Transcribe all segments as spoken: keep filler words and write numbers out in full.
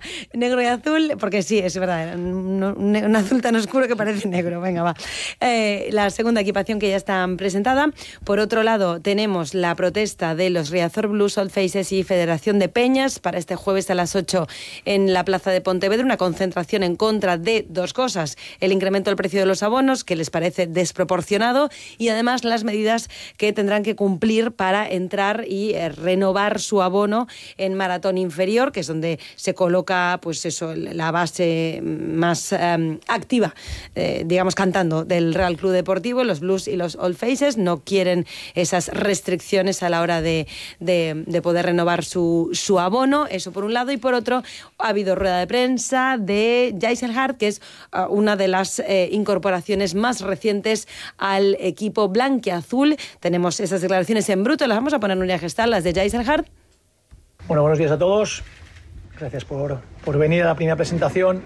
negro y azul, porque sí, es verdad, un, un, un azul tan oscuro que parece negro. Venga, va. Eh, la segunda equipación que ya está presentada. Por otro lado, tenemos la protesta de los Riazor Blues, Old Faces y Federación de Peñas para este jueves a las ocho en la plaza de Pontevedra, una concentración en contra de dos cosas: el incremento del precio de los abonos, que les parece desproporcionado, y además las medidas que tendrán que cumplir para entrar y eh, renovar su abono en maratón inferior, que es donde se coloca pues eso, la base más eh, activa, eh, digamos, cantando del Real Club Deportivo. Los Blues y los Old Faces no quieren esas restricciones a la hora de, de, de poder renovar su, su abono, eso por un lado, y por otro ha habido rueda de prensa de Geiselhardt, que es uh, una de las eh, incorporaciones más recientes al equipo blanquiazul. Tenemos esas declaraciones en bruto, las vamos a poner en una gestal, las de Geiselhardt. Bueno, buenos días a todos. Gracias por, por venir a la primera presentación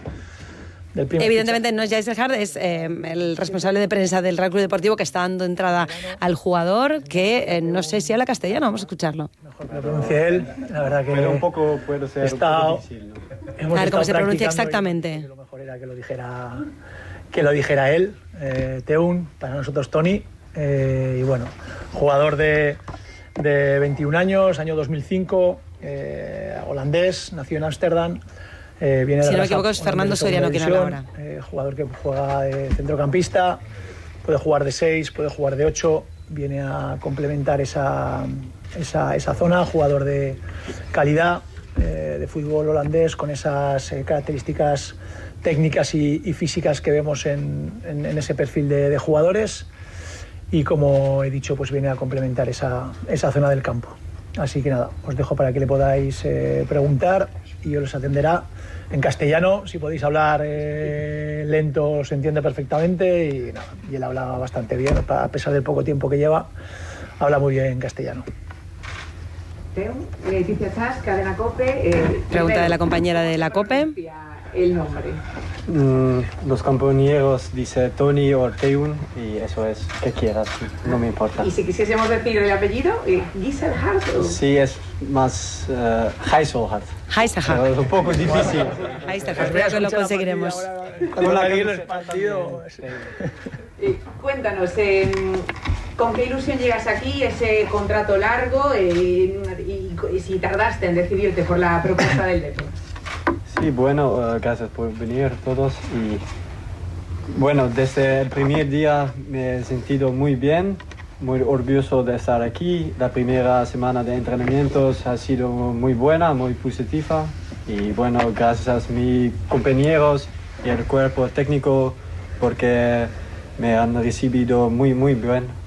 del primer Evidentemente fichaje. No es Geiselhardt, es eh, el responsable de prensa del Real Club Deportivo, que está dando entrada al jugador, que eh, no sé si habla castellano, vamos a escucharlo. Mejor que lo pronuncie él, la verdad que... Pero un poco puede ser está, un poco difícil, ¿no? A ver cómo se pronuncia exactamente. Lo mejor era que lo dijera, que lo dijera él, eh, Teun, para nosotros Tony, eh, y bueno, jugador de, de veintiún años, año dos mil cinco, eh, holandés, nació en Ámsterdam. Eh, viene si de no me la equivoco es Fernando Soriano quien habla ahora. Eh, jugador que juega de centrocampista, puede jugar de seis, puede jugar de ocho, viene a complementar esa, esa, esa zona, jugador de calidad, eh, de fútbol holandés, con esas eh, características técnicas y, y físicas que vemos en, en, en ese perfil de, de jugadores, y como he dicho, pues viene a complementar esa, esa zona del campo. Así que nada, os dejo para que le podáis eh, preguntar y yo les atenderá en castellano. Si podéis hablar eh, lento, se entiende perfectamente, y, nada, y él habla bastante bien, a pesar del poco tiempo que lleva, habla muy bien en castellano. Leticia Chas, Cadena COPE. Eh, Pregunta de la compañera de la COPE. El nombre. Mm, los compañeros dice Tony o Teun y eso es, que quieras, no me importa. ¿Y si quisiésemos decir el apellido? Eh, ¿Geiselhardt? O... Sí, es más uh, Geiselhardt. Geiselhardt. Es un poco difícil. Geiselhardt, creo que lo conseguiremos. Cuando la vi en el partido... Eh, cuéntanos, eh, ¿con qué ilusión llegas aquí? Ese contrato largo, eh, y, y si tardaste en decidirte por la propuesta del Depor. Sí, bueno, uh, gracias por venir todos. Y bueno, desde el primer día me he sentido muy bien, muy orgulloso de estar aquí. La primera semana de entrenamientos ha sido muy buena, muy positiva. Y bueno, gracias a mis compañeros y el cuerpo técnico, porque me han recibido muy, muy bien.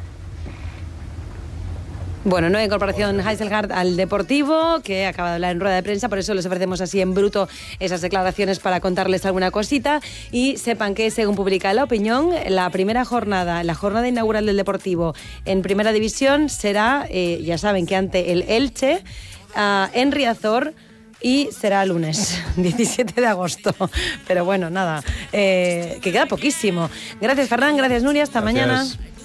Bueno, nueva incorporación Geiselhardt al Deportivo, que acaba de hablar en rueda de prensa, por eso les ofrecemos así en bruto esas declaraciones para contarles alguna cosita. Y sepan que, según publica La Opinión, la primera jornada, la jornada inaugural del Deportivo en Primera División será, eh, ya saben que ante el Elche, uh, en Riazor, y será lunes, diecisiete de agosto. Pero bueno, nada, eh, que queda poquísimo. Gracias, Ferran, gracias, Nuria, hasta Gracias. mañana.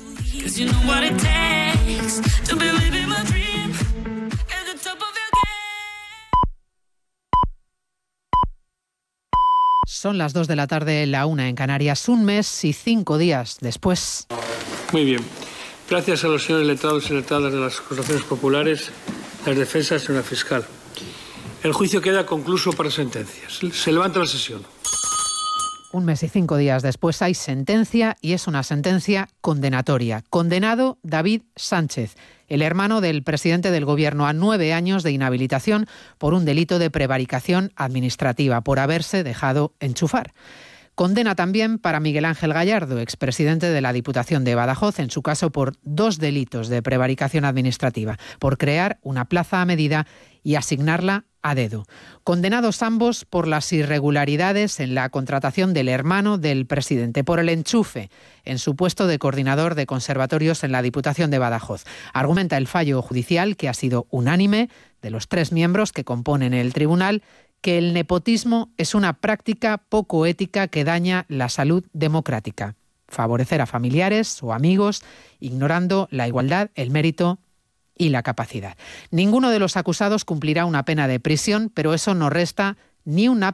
Son las dos de la tarde, la una en Canarias, un mes y cinco días después. Muy bien. Gracias a los señores letrados y letradas de las acusaciones populares, las defensas y señora fiscal. El juicio queda concluso para sentencias. Se levanta la sesión. Un mes y cinco días después hay sentencia, y es una sentencia condenatoria. Condenado David Sánchez, el hermano del presidente del Gobierno, a nueve años de inhabilitación por un delito de prevaricación administrativa, por haberse dejado enchufar. Condena también para Miguel Ángel Gallardo, expresidente de la Diputación de Badajoz, en su caso por dos delitos de prevaricación administrativa, por crear una plaza a medida y asignarla a dedo. Condenados ambos por las irregularidades en la contratación del hermano del presidente, por el enchufe en su puesto de coordinador de conservatorios en la Diputación de Badajoz. Argumenta el fallo judicial, que ha sido unánime, de los tres miembros que componen el tribunal, que el nepotismo es una práctica poco ética que daña la salud democrática. Favorecer a familiares o amigos, ignorando la igualdad, el mérito y la capacidad. Ninguno de los acusados cumplirá una pena de prisión, pero eso no resta ni un ápice